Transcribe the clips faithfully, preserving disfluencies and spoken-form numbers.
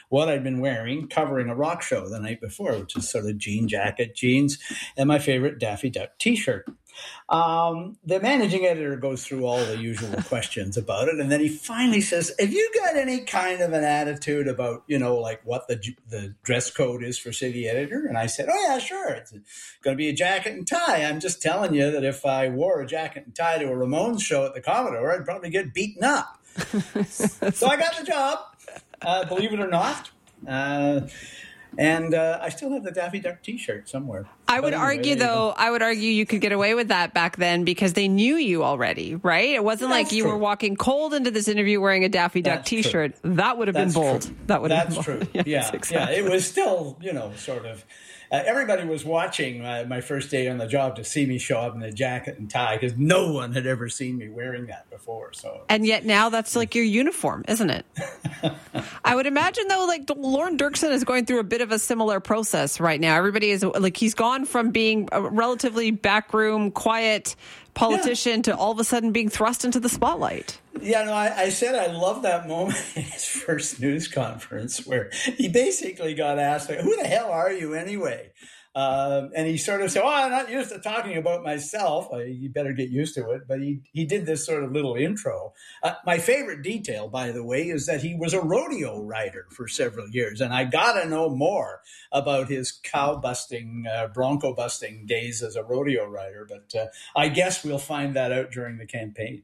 what I'd been wearing covering a rock show the night before, which is sort of jean jacket, jeans, and my favorite Daffy Duck t-shirt. Um, the managing editor goes through all the usual questions about it, and then he finally says, have you got any kind of an attitude about, you know, like what the the dress code is for city editor? And I said, oh, yeah, sure. It's going to be a jacket and tie. I'm just telling you that if I wore a jacket and tie to a Ramones show at the Commodore, I'd probably get beaten up. So I got the job, uh, believe it or not. Uh And uh, I still have the Daffy Duck t-shirt somewhere. I would anyway, argue, though, I would argue you could get away with that back then because they knew you already, right? It wasn't That's like you true. were walking cold into this interview wearing a Daffy Duck That's t-shirt. True. That would have That's been bold. True. That would have That's been bold. true. Yeah, yes, exactly. yeah. It was still, you know, sort of... Uh, everybody was watching uh, my first day on the job to see me show up in a jacket and tie because no one had ever seen me wearing that before. So, and yet now that's like your uniform, isn't it? I would imagine, though, like Lorne Dirksen is going through a bit of a similar process right now. Everybody is like, he's gone from being a relatively backroom, quiet politician yeah. to all of a sudden being thrust into the spotlight. Yeah, no, I, I said I love that moment in his first news conference where he basically got asked, like, who the hell are you anyway? Um, and he sort of said, oh, I'm not used to talking about myself. Uh, you better get used to it. But he, he did this sort of little intro. Uh, my favorite detail, by the way, is that he was a rodeo rider for several years. And I got to know more about his cow-busting, uh, bronco-busting days as a rodeo rider. But uh, I guess we'll find that out during the campaign.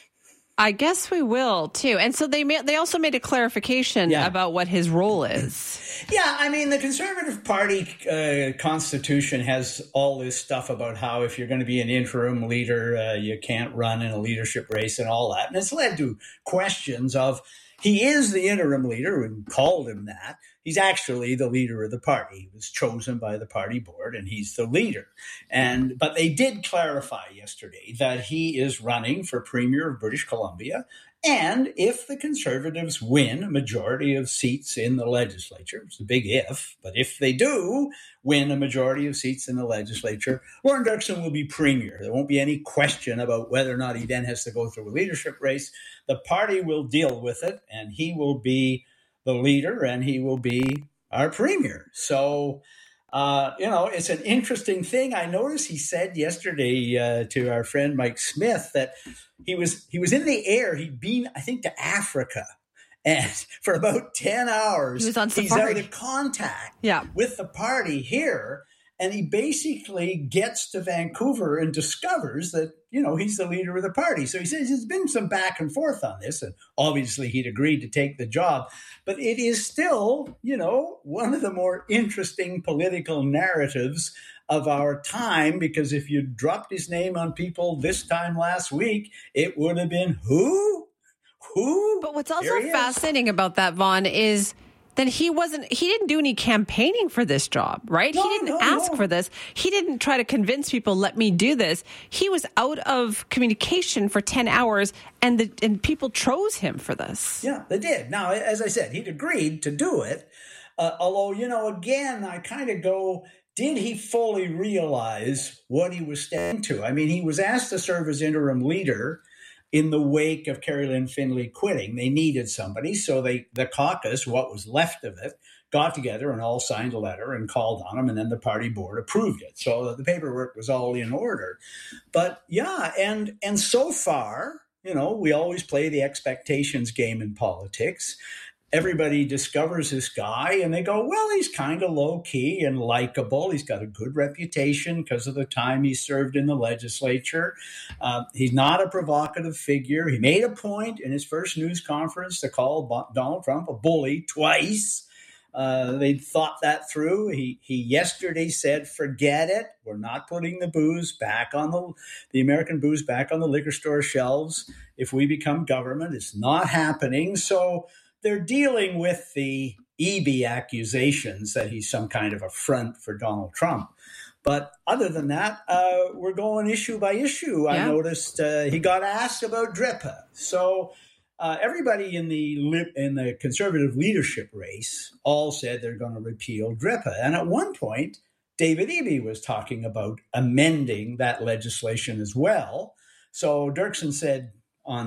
I guess we will, too. And so they made, they also made a clarification yeah. about what his role is. Yeah, I mean, the Conservative Party uh, constitution has all this stuff about how if you're going to be an interim leader, uh, you can't run in a leadership race and all that. And it's led to questions of, he is the interim leader, we called him that. He's actually the leader of the party. He was chosen by the party board, and he's the leader. And but they did clarify yesterday that he is running for Premier of British Columbia. And if the Conservatives win a majority of seats in the legislature, it's a big if, but if they do win a majority of seats in the legislature, Lorne Dirksen will be Premier. There won't be any question about whether or not he then has to go through a leadership race. The party will deal with it, and he will be the leader, and he will be our Premier. So, uh, you know, it's an interesting thing. I noticed he said yesterday uh, to our friend Mike Smith that he was he was in the air. He'd been, I think, to Africa, and for about ten hours, he was on he's safari. out of contact yeah. with the party here. And he basically gets to Vancouver and discovers that, you know, he's the leader of the party. So he says there's been some back and forth on this. And obviously he'd agreed to take the job. But it is still, you know, one of the more interesting political narratives of our time, because if you dropped his name on people this time last week, it would have been who? Who? But what's also fascinating about that, Vaughn, is then he wasn't, he didn't do any campaigning for this job, right? No, he didn't no, ask no. for this. He didn't try to convince people, let me do this. He was out of communication for ten hours and the, and people chose him for this. Yeah, they did. Now, as I said, he'd agreed to do it. Uh, although, you know, again, I kind of go, did he fully realize what he was stepping to? I mean, he was asked to serve as interim leader in the wake of Kerry Lynn Findlay quitting. They needed somebody, so they the caucus, what was left of it, got together and all signed a letter and called on him, and then the party board approved it. So the paperwork was all in order. But yeah, and and so far, you know, we always play the expectations game in politics. Everybody discovers this guy and they go, well, he's kind of low key and likable. He's got a good reputation because of the time he served in the legislature. Uh, he's not a provocative figure. He made a point in his first news conference to call Bo- Donald Trump a bully twice. Uh, they thought that through. He he yesterday said, forget it. We're not putting the booze back on the, the American booze back on the liquor store shelves. If we become government, it's not happening. So they're dealing with the E B accusations that he's some kind of a front for Donald Trump. But other than that, uh, we're going issue by issue. Yeah. I noticed uh, he got asked about DRIPA. So uh, everybody in the in the Conservative leadership race all said they're going to repeal DRIPA. And at one point, David Eby was talking about amending that legislation as well. So Dirksen said on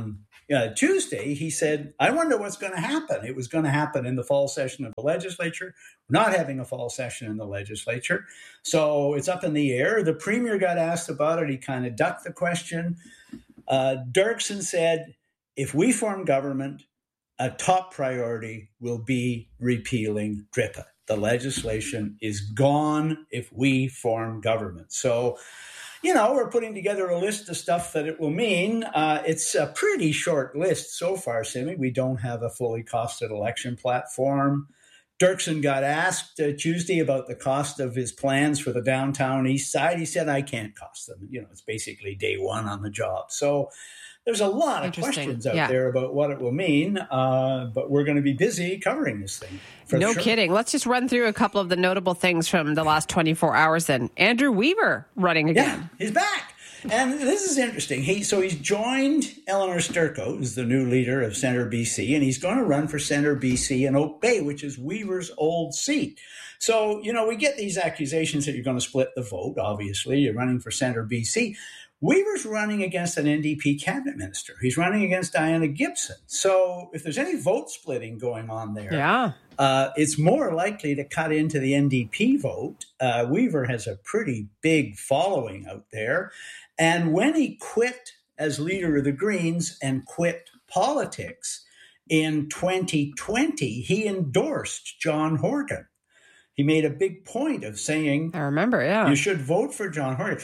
uh, Tuesday, he said, I wonder what's going to happen. It was going to happen in the fall session of the legislature. We're not having a fall session in the legislature. So it's up in the air. The premier got asked about it. He kind of ducked the question. Uh, Dirksen said, if we form government, a top priority will be repealing D R I P A. The legislation is gone if we form government. So, you know, we're putting together a list of stuff that it will mean. Uh, it's a pretty short list so far, Simi. We don't have a fully costed election platform. Dirksen got asked uh, Tuesday about the cost of his plans for the downtown east side. He said, I can't cost them. You know, it's basically day one on the job. So there's a lot of questions out yeah. there about what it will mean, uh, but we're going to be busy covering this thing. No sure. kidding. Let's just run through a couple of the notable things from the last twenty-four hours then. Andrew Weaver running again. Yeah, he's back. And this is interesting. He So he's joined Eleanor Sturko, who's the new leader of Centre B C, and he's going to run for Centre B C in Oak Bay, which is Weaver's old seat. So, you know, we get these accusations that you're going to split the vote, obviously. You're running for Centre B C. Weaver's running against an N D P cabinet minister. He's running against Diana Gibson. So if there's any vote splitting going on there, yeah. uh, it's more likely to cut into the N D P vote. Uh, Weaver has a pretty big following out there. And when he quit as leader of the Greens and quit politics in twenty twenty, he endorsed John Horgan. He made a big point of saying, I remember, yeah, you should vote for John Horgan.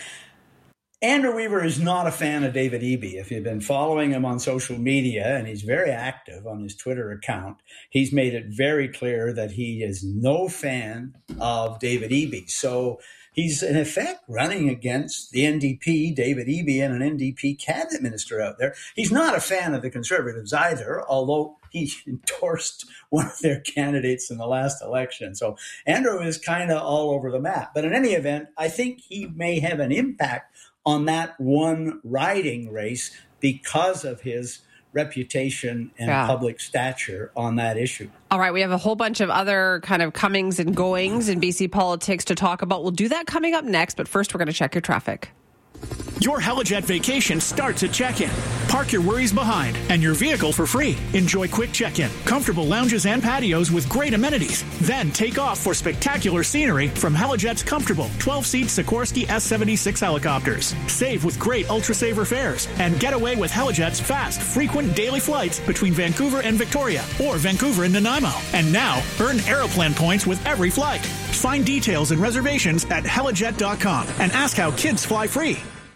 Andrew Weaver is not a fan of David Eby. If you've been following him on social media, and he's very active on his Twitter account, he's made it very clear that he is no fan of David Eby. So he's, in effect, running against the N D P, David Eby, and an N D P cabinet minister out there. He's not a fan of the Conservatives either, although he endorsed one of their candidates in the last election. So Andrew is kind of all over the map. But in any event, I think he may have an impact on that one riding race because of his reputation and yeah. public stature on that issue. All right, we have a whole bunch of other kind of comings and goings in B C politics to talk about. We'll do that coming up next, but first we're going to check your traffic. Your Helijet vacation starts at check-in. Park your worries behind and your vehicle for free. Enjoy quick check-in, comfortable lounges and patios with great amenities. Then take off for spectacular scenery from Helijet's comfortable twelve-seat Sikorsky S seventy-six helicopters. Save with great Ultra-Saver fares and get away with Helijet's fast, frequent daily flights between Vancouver and Victoria or Vancouver and Nanaimo. And now, earn Aeroplan points with every flight. Find details and reservations at helijet dot com and ask how kids fly free.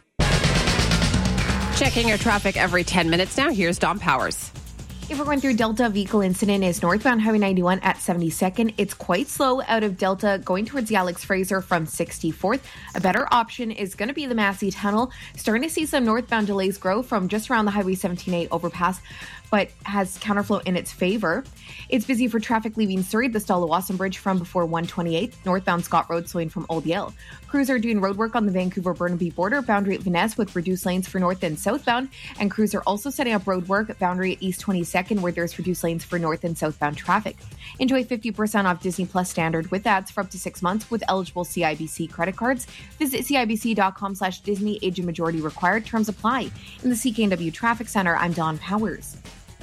Checking your traffic every ten minutes now. Here's Dom Powers. If we're going through Delta, vehicle incident is northbound Highway ninety-one at seventy-second. It's quite slow out of Delta going towards the Alex Fraser from sixty-fourth. A better option is going to be the Massey Tunnel. Starting to see some northbound delays grow from just around the Highway seventeen A overpass, but has counterflow in its favor. It's busy for traffic leaving Surrey, the Stalawasan Bridge from before one twenty-eighth, northbound Scott Road slowing from Old Yale. Crews are doing road work on the Vancouver-Burnaby border, boundary at Vanessa with reduced lanes for north and southbound, and crews are also setting up road work, boundary at East twenty-second, where there's reduced lanes for north and southbound traffic. Enjoy fifty percent off Disney Plus Standard with ads for up to six months with eligible C I B C credit cards. Visit cibc.com slash Disney, age and majority required. Terms apply. In the C K N W Traffic Center, I'm Dawn Powers.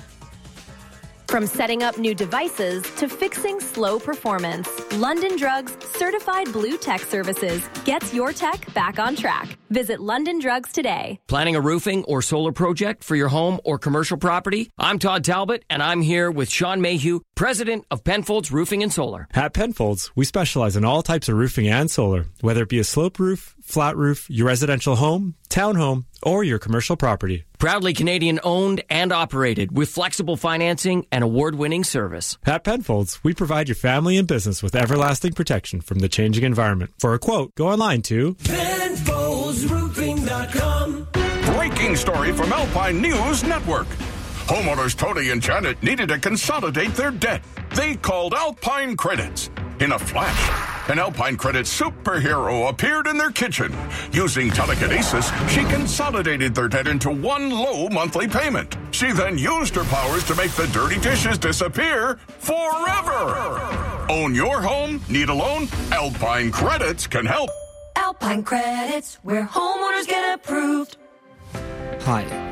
From setting up new devices to fixing slow performance, London Drugs Certified Blue Tech Services gets your tech back on track. Visit London Drugs today. Planning a roofing or solar project for your home or commercial property? I'm Todd Talbot, and I'm here with Sean Mayhew, president of Penfolds Roofing and Solar. At Penfolds, we specialize in all types of roofing and solar, whether it be a slope roof, flat roof, your residential home, townhome, or your commercial property. Proudly Canadian owned and operated with flexible financing and award-winning service. At Penfolds, we provide your family and business with everlasting protection from the changing environment. For a quote, go online to Penfolds Roofing dot com. Breaking story from Alpine News Network. Homeowners Tony and Janet needed to consolidate their debt. They called Alpine Credits. In a flash, an Alpine Credits superhero appeared in their kitchen. Using telekinesis, she consolidated their debt into one low monthly payment. She then used her powers to make the dirty dishes disappear forever. Own your home? Need a loan? Alpine Credits can help. Alpine Credits, where homeowners get approved. Hi,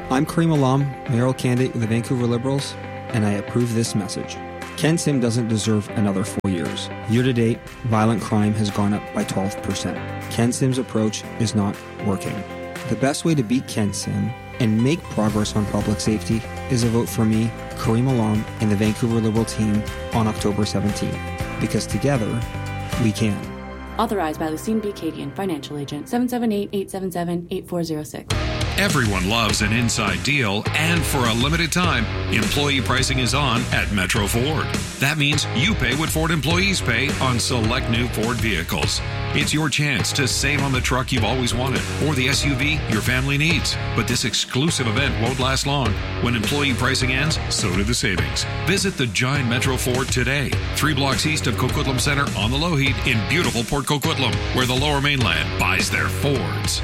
I'm Kareem Alam, mayoral candidate of the Vancouver Liberals, and I approve this message. Ken Sim doesn't deserve another four years. Year to date, violent crime has gone up by twelve percent. Ken Sim's approach is not working. The best way to beat Ken Sim and make progress on public safety is a vote for me, Kareem Alam, and the Vancouver Liberal team on October seventeenth. Because together, we can. Authorized by Lucine B. Cadian, Financial Agent, seven seven eight, eight seven seven, eight four zero six. Everyone loves an inside deal, and for a limited time, employee pricing is on at Metro Ford. That means you pay what Ford employees pay on select new Ford vehicles. It's your chance to save on the truck you've always wanted or the S U V your family needs. But this exclusive event won't last long. When employee pricing ends, so do the savings. Visit the Giant Metro Ford today, three blocks east of Coquitlam Center on the Lougheed in beautiful Port Coquitlam, where the Lower Mainland buys their Fords.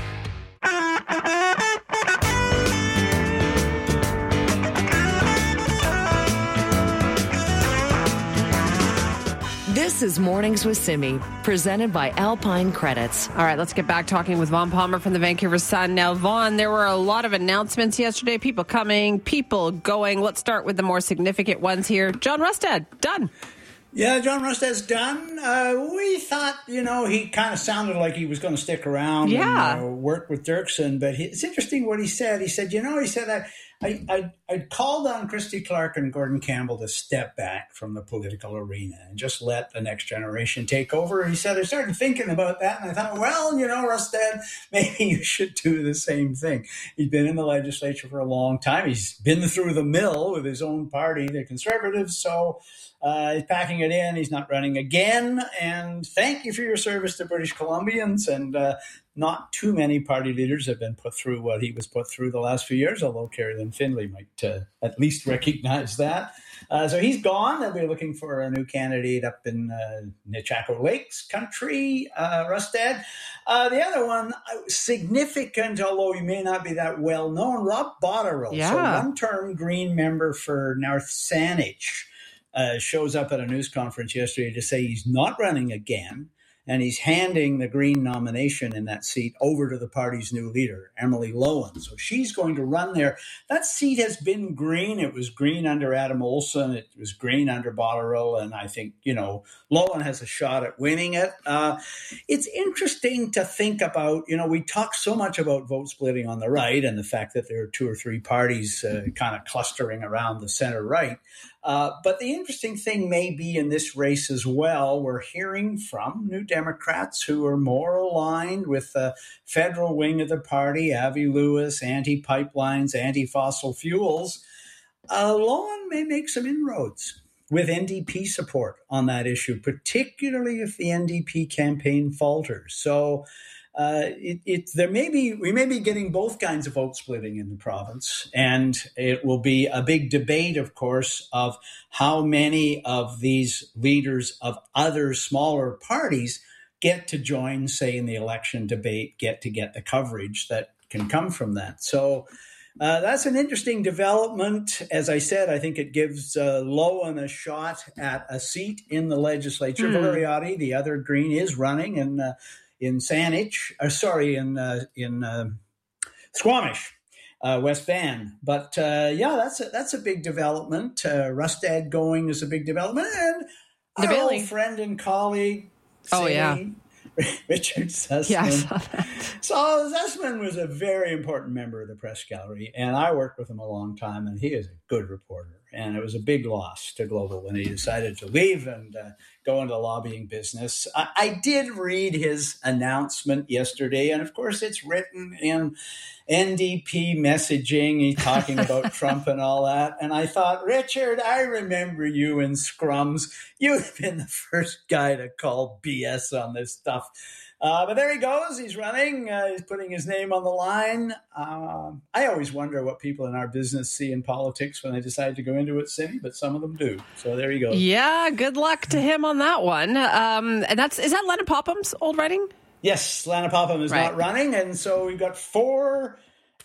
This is Mornings with Simi, presented by Alpine Credits. All right, let's get back talking with Vaughn Palmer from the Vancouver Sun. Now, Vaughn, there were a lot of announcements yesterday, people coming, people going. Let's start with the more significant ones here. John Rustad, done. Yeah, John Rustad's done. Uh, we thought, you know, he kind of sounded like he was going to stick around yeah. and uh, work with Dirksen, but he, it's interesting what he said. He said, you know, he said, I, I, I, I called on Christy Clark and Gordon Campbell to step back from the political arena and just let the next generation take over. He said, I started thinking about that, and I thought, well, you know, Rustad, maybe you should do the same thing. He's been in the legislature for a long time. He's been through the mill with his own party, the Conservatives, so uh, he's packing it in. He's not running again, and thank you for your service to British Columbians, and uh, not too many party leaders have been put through what he was put through the last few years, although Carolyn Finlay might uh, at least recognize that. Uh, so he's gone. They'll be looking for a new candidate up in uh, Nechako Lakes country, uh, Rustad. Uh, the other one, significant, although he may not be that well known, Rob Botterill, yeah. so one-term Green member for North Saanich, uh, shows up at a news conference yesterday to say he's not running again. And he's handing the Green nomination in that seat over to the party's new leader, Emily Lowen. So she's going to run there. That seat has been Green. It was Green under Adam Olsen. It was Green under Botterill. And I think, you know, Lowen has a shot at winning it. Uh, it's interesting to think about, you know, we talk so much about vote splitting on the right and the fact that there are two or three parties uh, kind of clustering around the center right. Uh, but the interesting thing may be in this race as well, we're hearing from New Democrats who are more aligned with the federal wing of the party, Avi Lewis, anti-pipelines, anti-fossil fuels. Uh, Lowen may make some inroads with N D P support on that issue, particularly if the N D P campaign falters. So Uh, it, it, there may be, we may be getting both kinds of vote splitting in the province, and it will be a big debate, of course, of how many of these leaders of other smaller parties get to join, say, in the election debate, get to get the coverage that can come from that. So uh, that's an interesting development. As I said, I think it gives uh, Lowen a shot at a seat in the legislature. Mm. Valeriati, the other Green, is running, and uh, in Saanich, uh, sorry, in uh, in uh, Squamish, uh, West Van. But uh, yeah, that's a, that's a big development. Uh, Rustad going is a big development, and the our Billy. old friend and colleague, oh Sammy, yeah, Richard Sussman. Yeah, I saw that. So Sussman was a very important member of the press gallery, and I worked with him a long time, and he is a good reporter. And it was a big loss to Global when he decided to leave and uh, go into the lobbying business. I, I did read his announcement yesterday, and of course it's written in N D P messaging. He's talking about Trump and all that. And I thought, Richard, I remember you in scrums. You've been the first guy to call B S on this stuff. Uh, but there he goes. He's running. Uh, he's putting his name on the line. Uh, I always wonder what people in our business see in politics when they decide to go into it, City, but some of them do. So there you go. Yeah, good luck to him on that one. Um, and that's is that Lana Popham's old writing? Yes, Lana Popham is right. not running, and so we've got four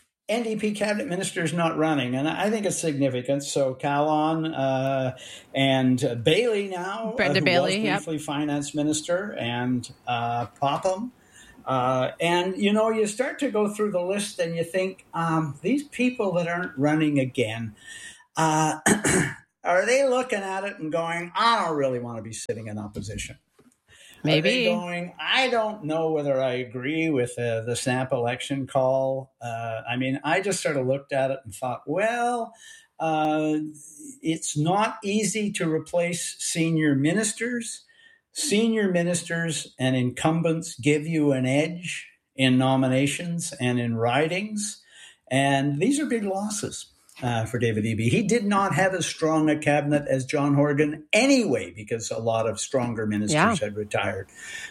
N D P cabinet ministers not running, and I think it's significant. So Callan uh, and uh, Bailey now, Brenda uh, who Bailey, was briefly yep. finance minister, and uh, Popham Uh, and, you know, you start to go through the list and you think, um, these people that aren't running again, uh, are they looking at it and going, I don't really want to be sitting in opposition? Maybe. Are they going, I don't know whether I agree with uh, the snap election call. Uh, I mean, I just sort of looked at it and thought, well, uh, it's not easy to replace senior ministers. Senior ministers and incumbents give you an edge in nominations and in ridings. And these are big losses. Uh, for David Eby. He did not have as strong a cabinet as John Horgan anyway, because a lot of stronger ministers yeah. had retired.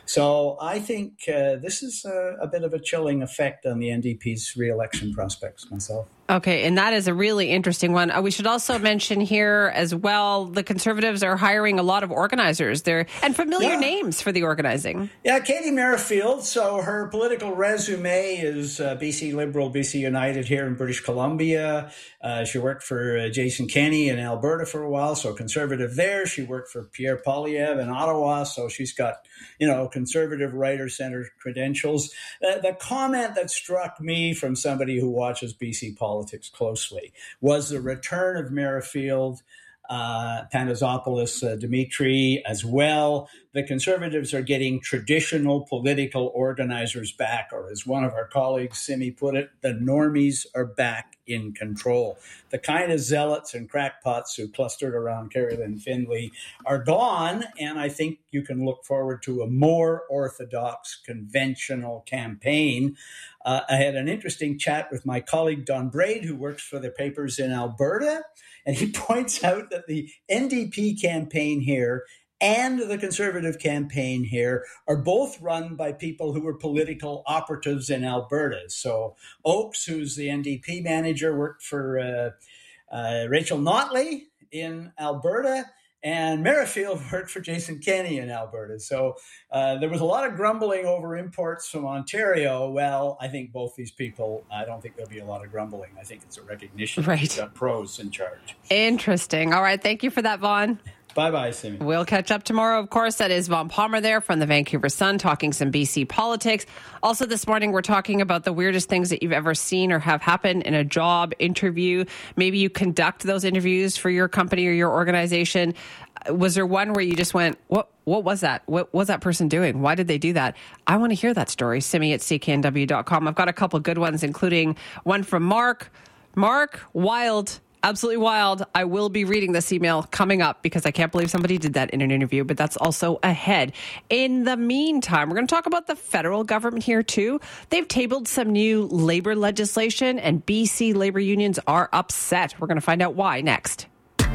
So I think uh, this is a, a bit of a chilling effect on the N D P's re-election prospects myself. Okay, and that is a really interesting one. Uh, we should also mention here as well, the Conservatives are hiring a lot of organizers there and familiar yeah. names for the organizing. Yeah, Katie Merrifield. So her political resume is uh, B C Liberal, B C United here in British Columbia. Uh, she worked for uh, Jason Kenney in Alberta for a while, so Conservative there. She worked for Pierre Poilievre in Ottawa, so she's got, you know, Conservative writer-centered credentials. Uh, the comment that struck me from somebody who watches B C politics politics closely was the return of Merrifield, uh, Panagopoulos, uh, Dimitri as well. The Conservatives are getting traditional political organizers back, or as one of our colleagues, Simi, put it, the normies are back in control. The kind of zealots and crackpots who clustered around Kerry Lynn Findlay are gone, and I think you can look forward to a more orthodox, conventional campaign. Uh, I had an interesting chat with my colleague Don Braid, who works for the papers in Alberta, and he points out that the N D P campaign here and the Conservative campaign here are both run by people who were political operatives in Alberta. So Oakes, who's the N D P manager, worked for uh, uh, Rachel Notley in Alberta, and Merrifield worked for Jason Kenney in Alberta. So uh, there was a lot of grumbling over imports from Ontario. Well, I think both these people, I don't think there'll be a lot of grumbling. I think it's a recognition right. that the pros in charge. Interesting. All right. Thank you for that, Vaughn. Bye-bye, Simi. We'll catch up tomorrow, of course. That is Vaughn Palmer there from the Vancouver Sun talking some B C politics. Also this morning, we're talking about the weirdest things that you've ever seen or have happened in a job interview. Maybe you conduct those interviews for your company or your organization. Was there one where you just went, what What was that? What was that person doing? Why did they do that? I want to hear that story. Simi at C K N W dot com. I've got a couple good ones, including one from Mark. Mark, wild. Absolutely wild. I will be reading this email coming up because I can't believe somebody did that in an interview, but that's also ahead. In the meantime, we're going to talk about the federal government here too. They've tabled some new labor legislation and B C labor unions are upset. We're going to find out why next.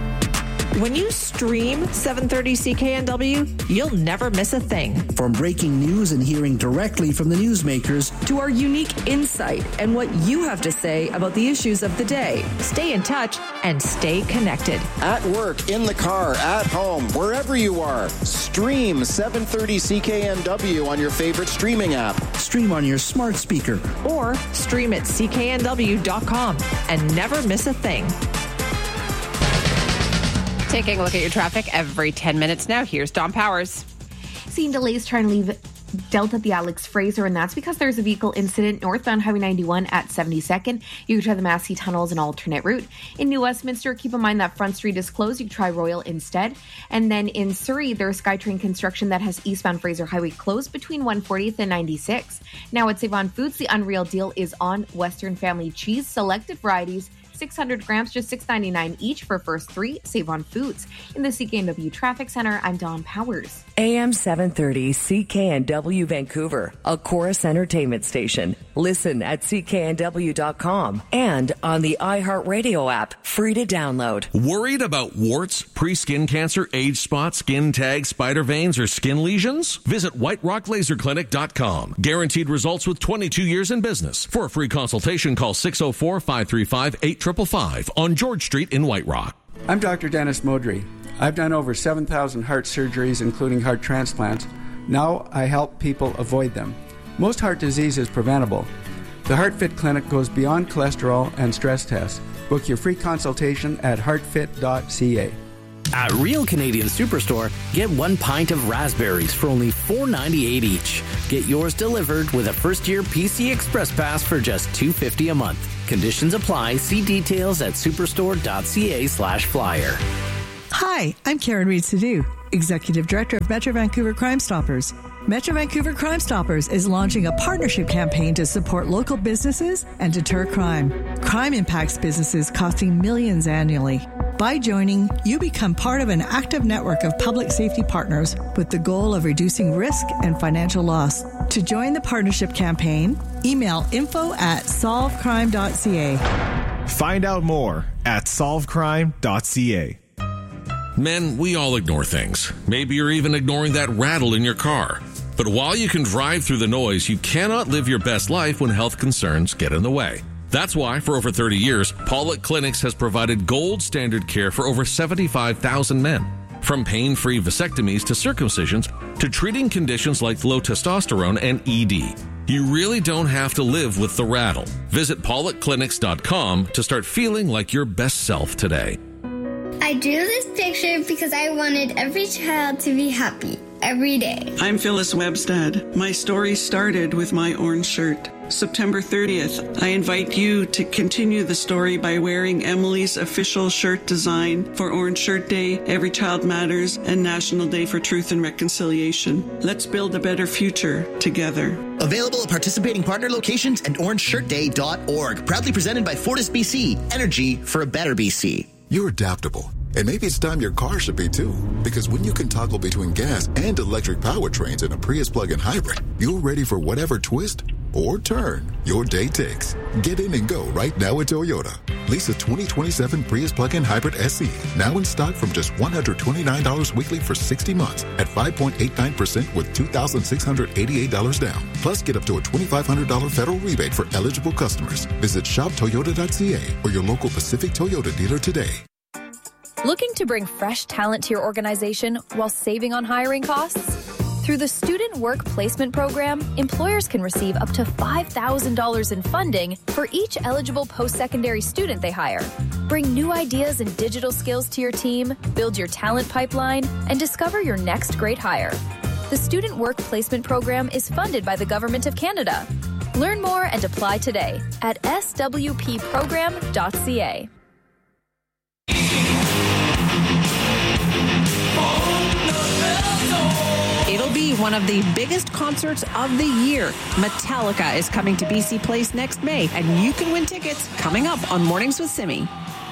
When you stream seven thirty C K N W, you'll never miss a thing. From breaking news and hearing directly from the newsmakers to our unique insight and what you have to say about the issues of the day. Stay in touch and stay connected. At work, in the car, at home, wherever you are, stream seven thirty C K N W on your favorite streaming app. Stream on your smart speaker. Or stream at C K N W dot com and never miss a thing. Taking a look at your traffic every ten minutes now. Here's Don Powers. Seeing delays trying to leave Delta at the Alex Fraser, and that's because there's a vehicle incident northbound Highway ninety-one at seventy-second. You can try the Massey Tunnel as an alternate route. In New Westminster, keep in mind that Front Street is closed. You can try Royal instead. And then in Surrey, there's SkyTrain construction that has eastbound Fraser Highway closed between one fortieth and ninety-sixth. Now at Save On Foods, the Unreal Deal is on Western Family Cheese, selected varieties, six hundred grams, just six ninety-nine each for first three. Save On Foods. In the C K N W Traffic Center, I'm Dawn Powers. A M seven thirty C K N W Vancouver, a Chorus Entertainment station. Listen at C K N W dot com and on the iHeartRadio app, free to download. Worried about warts, pre-skin cancer, age spots, skin tags, spider veins, or skin lesions? Visit white rock laser clinic dot com. Guaranteed results with twenty-two years in business. For a free consultation, call six oh four, five three five, eight five five five on George Street in White Rock. I'm Doctor Dennis Modry. I've done over seven thousand heart surgeries, including heart transplants. Now I help people avoid them. Most heart disease is preventable. The HeartFit Clinic goes beyond cholesterol and stress tests. Book your free consultation at heart fit dot c a. At Real Canadian Superstore, get one pint of raspberries for only four ninety-eight each. Get yours delivered with a first-year P C Express Pass for just two fifty a month. Conditions apply. See details at superstore.ca slash flyer. Hi, I'm Karen Reed Sadu, Executive Director of Metro Vancouver Crime Stoppers. Metro Vancouver Crime Stoppers is launching a partnership campaign to support local businesses and deter crime. Crime impacts businesses costing millions annually. By joining, you become part of an active network of public safety partners with the goal of reducing risk and financial loss. To join the partnership campaign, email info at solve crime dot c a. Find out more at solve crime dot c a. Men, we all ignore things. Maybe you're even ignoring that rattle in your car. But while you can drive through the noise, you cannot live your best life when health concerns get in the way. That's why, for over thirty years, Pollock Clinics has provided gold standard care for over seventy-five thousand men. From pain-free vasectomies to circumcisions to treating conditions like low testosterone and E D. You really don't have to live with the rattle. Visit pollock clinics dot com to start feeling like your best self today. I drew this picture because I wanted every child to be happy every day. I'm Phyllis Webstad. My story started with my orange shirt. September thirtieth, I invite you to continue the story by wearing Emily's official shirt design for Orange Shirt Day, Every Child Matters, and National Day for Truth and Reconciliation. Let's build a better future together. Available at participating partner locations and orange shirt day dot org. Proudly presented by Fortis B C. Energy for a better B C. You're adaptable. And maybe it's time your car should be too. Because when you can toggle between gas and electric powertrains in a Prius plug-in hybrid, you're ready for whatever twist or turn your day takes. Get in and go right now at Toyota. Lease a twenty twenty-seven Prius plug-in hybrid S E. Now in stock from just one hundred twenty-nine dollars weekly for sixty months at five point eight nine percent with two thousand six hundred eighty-eight dollars down. Plus get up to a twenty-five hundred dollars federal rebate for eligible customers. Visit shop toyota dot c a or your local Pacific Toyota dealer today. Looking to bring fresh talent to your organization while saving on hiring costs? Through the Student Work Placement Program, employers can receive up to five thousand dollars in funding for each eligible post-secondary student they hire. Bring new ideas and digital skills to your team, build your talent pipeline, and discover your next great hire. The Student Work Placement Program is funded by the Government of Canada. Learn more and apply today at s w p program dot c a. It'll be one of the biggest concerts of the year. Metallica is coming to B C Place next May, and you can win tickets coming up on Mornings with Simi.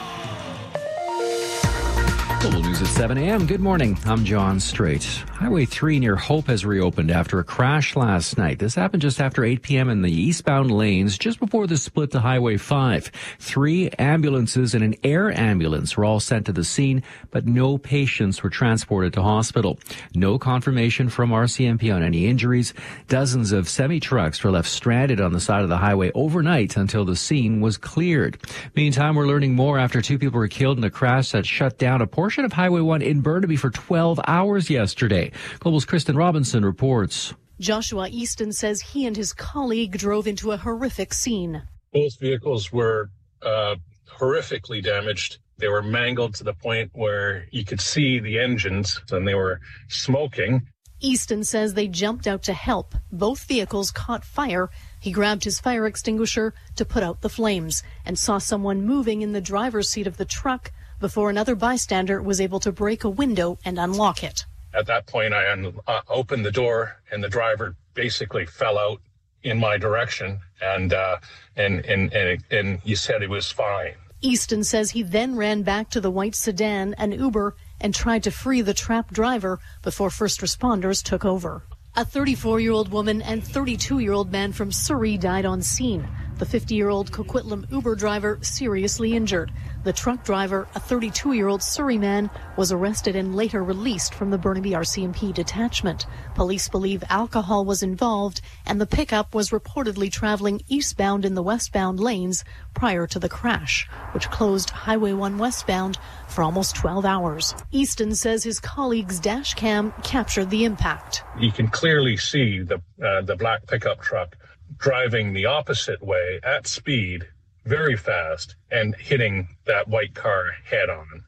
Global News at seven a.m. Good morning. I'm John Strait. Highway three near Hope has reopened after a crash last night. This happened just after eight p.m. in the eastbound lanes, just before the split to Highway five. Three ambulances and an air ambulance were all sent to the scene, but no patients were transported to hospital. No confirmation from R C M P on any injuries. Dozens of semi-trucks were left stranded on the side of the highway overnight until the scene was cleared. Meantime, we're learning more after two people were killed in a crash that shut down a portion of Highway one in Burnaby for twelve hours yesterday. Global's Kristen Robinson reports. Joshua Easton says he and his colleague drove into a horrific scene. Both vehicles were uh, horrifically damaged. They were mangled to the point where you could see the engines and they were smoking. Easton says they jumped out to help. Both vehicles caught fire. He grabbed his fire extinguisher to put out the flames and saw someone moving in the driver's seat of the truck before another bystander was able to break a window and unlock it. At that point, I un- uh, opened the door and the driver basically fell out in my direction, and uh, and, and, and, and he said he was fine. Easton says he then ran back to the white sedan and Uber and tried to free the trapped driver before first responders took over. A thirty-four-year-old woman and thirty-two-year-old man from Surrey died on scene. The fifty-year-old Coquitlam Uber driver seriously injured. The truck driver, a thirty-two-year-old Surrey man, was arrested and later released from the Burnaby R C M P detachment. Police believe alcohol was involved, and the pickup was reportedly traveling eastbound in the westbound lanes prior to the crash, which closed Highway one westbound for almost twelve hours. Easton says his colleague's dash cam captured the impact. You can clearly see the uh, the black pickup truck driving the opposite way at speed, very fast, and hitting that white car head on.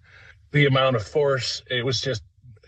the amount of force, it was just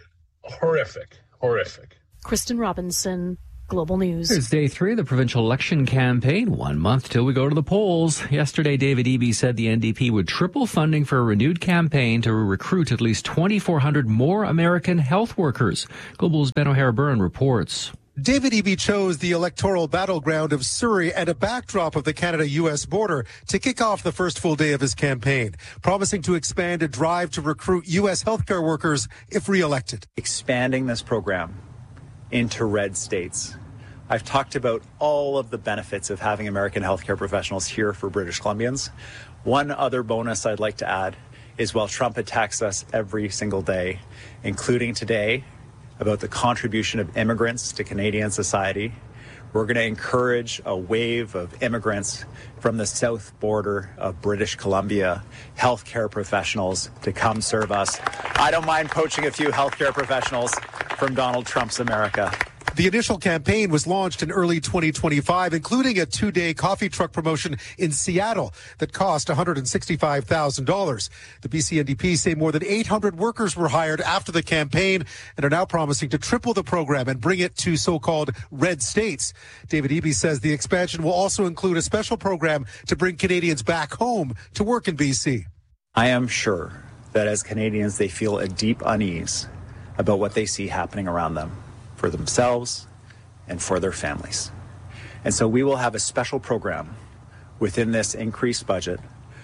horrific, horrific. Kristen Robinson, Global News. It's day three of the provincial election campaign. One month till we go to the polls. Yesterday, David Eby said the N D P would triple funding for a renewed campaign to recruit at least twenty-four hundred more American health workers. Global's Ben O'Hara-Byrne reports. David Eby chose the electoral battleground of Surrey and a backdrop of the Canada-U S border to kick off the first full day of his campaign, promising to expand a drive to recruit U S healthcare workers if re-elected. Expanding this program into red states. I've talked about all of the benefits of having American healthcare professionals here for British Columbians. One other bonus I'd like to add is while Trump attacks us every single day, including today, about the contribution of immigrants to Canadian society, we're going to encourage a wave of immigrants from the south border of British Columbia, healthcare professionals, to come serve us. I don't mind poaching a few healthcare professionals from Donald Trump's America. The initial campaign was launched in early twenty twenty-five, including a two-day coffee truck promotion in Seattle that cost one hundred sixty-five thousand dollars. The B C N D P say more than eight hundred workers were hired after the campaign and are now promising to triple the program and bring it to so-called red states. David Eby says the expansion will also include a special program to bring Canadians back home to work in B C. I am sure that as Canadians, they feel a deep unease about what they see happening around them, for themselves and for their families. And so we will have a special program within this increased budget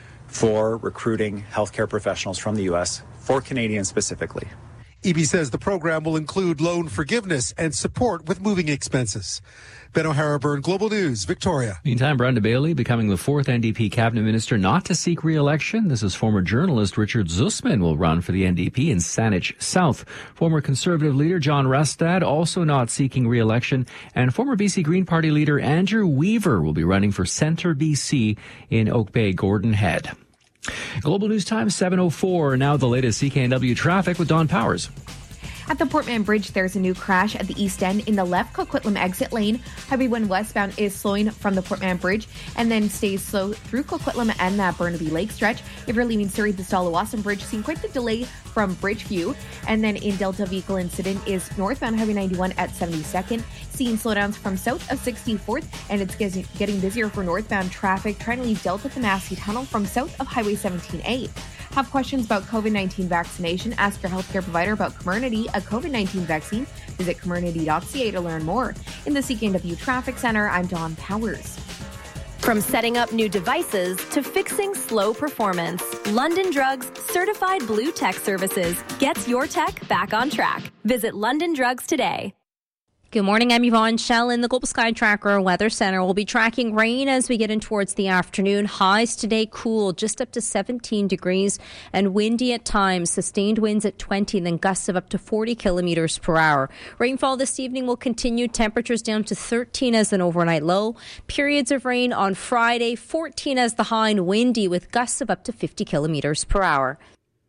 for recruiting healthcare professionals from the U S, for Canadians specifically. Eby says the program will include loan forgiveness and support with moving expenses. Ben O'Hara-Byrne, Global News, Victoria. Meantime, Brenda Bailey becoming the fourth N D P cabinet minister not to seek re-election. This is former journalist Richard Zussman will run for the N D P in Saanich South. Former Conservative leader John Restad also not seeking re-election. And former B C Green Party leader Andrew Weaver will be running for Centre B C in Oak Bay Gordon Head. Global News Time, seven oh four. Now the latest C K N W traffic with Don Powers. At the Portman Bridge, there's a new crash at the east end in the left Coquitlam exit lane. Highway one westbound is slowing from the Portman Bridge and then stays slow through Coquitlam and that Burnaby Lake stretch. If you're leaving Surrey, the Stalawasan Bridge, seeing quite the delay from Bridgeview. And then in Delta, vehicle incident is northbound Highway ninety-one at seventy-second. Seeing slowdowns from south of sixty-fourth, and it's getting busier for northbound traffic trying to leave Delta at the Massey Tunnel from south of Highway seventeen A. Have questions about COVID nineteen vaccination? Ask your healthcare provider about Comirnaty, a COVID nineteen vaccine. Visit comirnaty dot c a to learn more. In the C K N W Traffic Center, I'm Dawn Powers. From setting up new devices to fixing slow performance, London Drugs Certified Blue Tech Services gets your tech back on track. Visit London Drugs today. Good morning, I'm Yvonne Schell in the Global Sky Tracker Weather Center. We'll be tracking rain as we get in towards the afternoon. Highs today cool, just up to seventeen degrees and windy at times. Sustained winds at twenty and then gusts of up to forty kilometers per hour. Rainfall this evening will continue. Temperatures down to thirteen as an overnight low. Periods of rain on Friday, fourteen as the high and windy with gusts of up to fifty kilometers per hour.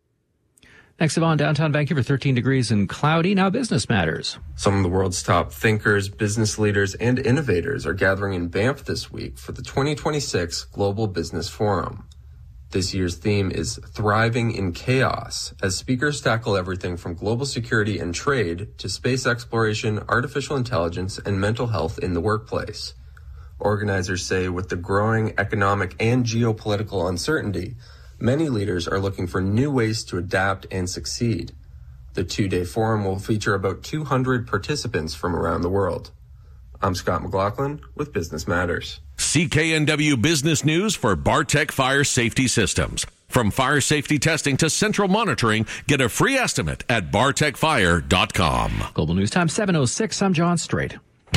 Next of on downtown Vancouver, thirteen degrees and cloudy. Now business matters. Some of the world's top thinkers, business leaders, and innovators are gathering in Banff this week for the twenty twenty-six Global Business Forum. This year's theme is Thriving in Chaos, as speakers tackle everything from global security and trade to space exploration, artificial intelligence, and mental health in the workplace. Organizers say with the growing economic and geopolitical uncertainty, many leaders are looking for new ways to adapt and succeed. The two-day forum will feature about two hundred participants from around the world. I'm Scott McLaughlin with Business Matters. C K N W Business News for Bartec Fire Safety Systems. From fire safety testing to central monitoring, get a free estimate at bartec fire dot com. Global News Time, seven oh six. I'm John Strait.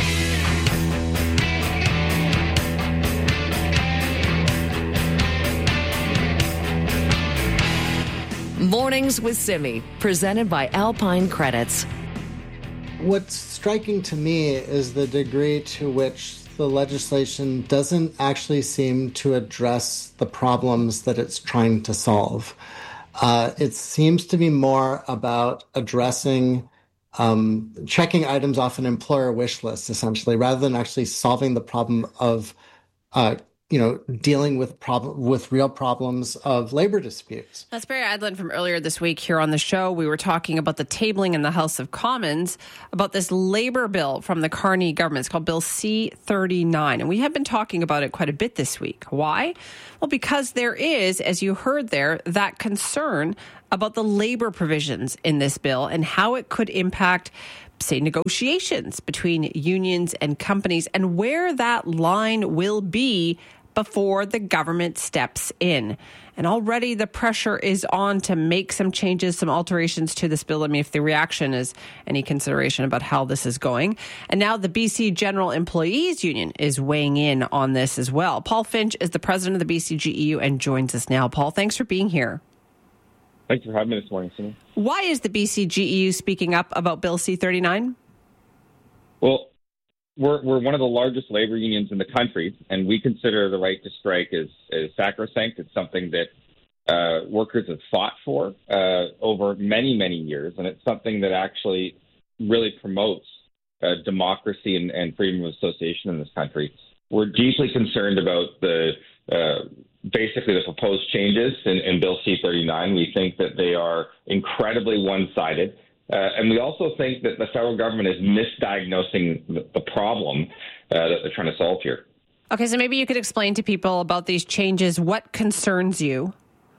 Mornings with Simi, presented by Alpine Credits. What's striking to me is the degree to which the legislation doesn't actually seem to address the problems that it's trying to solve. Uh, it seems to be more about addressing, um, checking items off an employer wish list, essentially, rather than actually solving the problem of uh, you know, dealing with problem with real problems of labor disputes. That's Barry Eidlin from earlier this week here on the show. We were talking about the tabling in the House of Commons about this labor bill from the Carney government. It's called Bill C thirty-nine. And we have been talking about it quite a bit this week. Why? Well, because there is, as you heard there, that concern about the labor provisions in this bill and how it could impact, say, negotiations between unions and companies, and where that line will be before the government steps in. And already the pressure is on to make some changes, some alterations to this bill. I mean, if the reaction is any consideration about how this is going. And now the B C General Employees Union is weighing in on this as well. Paul Finch is the president of the B C G E U and joins us now. Paul, thanks for being here. Thanks for having me this morning, Cindy. Why is the B C G E U speaking up about Bill C thirty-nine? Well, we're we're one of the largest labor unions in the country, and we consider the right to strike as, as sacrosanct. It's something that uh, workers have fought for uh, over many, many years, and it's something that actually really promotes uh, democracy and, and freedom of association in this country. We're deeply concerned about the uh, basically the proposed changes in, in Bill C thirty-nine. We think that they are incredibly one-sided. Uh, and we also think that the federal government is misdiagnosing the, the problem uh, that they're trying to solve here. Okay, so maybe you could explain to people about these changes. What concerns you?